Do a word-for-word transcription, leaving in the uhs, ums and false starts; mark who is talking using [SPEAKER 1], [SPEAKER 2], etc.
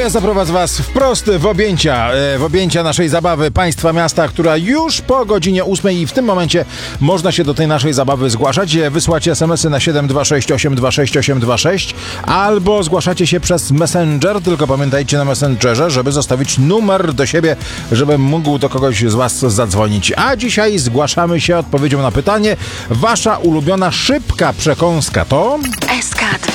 [SPEAKER 1] ja zaprowadzę was wprost w objęcia, w objęcia naszej zabawy Państwa Miasta, która już po godzinie ósmej i w tym momencie można się do tej naszej zabawy zgłaszać. Wysłać es em esy na siedem dwa sześć osiem dwa sześć osiem dwa sześć albo zgłaszacie się przez Messenger, tylko pamiętajcie na Messengerze, żeby zostawić numer do siebie, żebym mógł do kogoś z was zadzwonić. A dzisiaj zgłaszamy się odpowiedzią na pytanie: wasza ulubiona szybka przekąska to...
[SPEAKER 2] S K dwa.